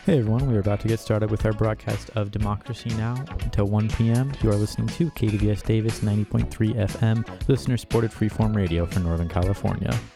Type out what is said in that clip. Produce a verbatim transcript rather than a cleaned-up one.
Hey everyone, we are about to get started with our broadcast of Democracy Now! Until one p.m. You are listening to K D V S Davis ninety point three F M, listener-supported freeform radio for Northern California.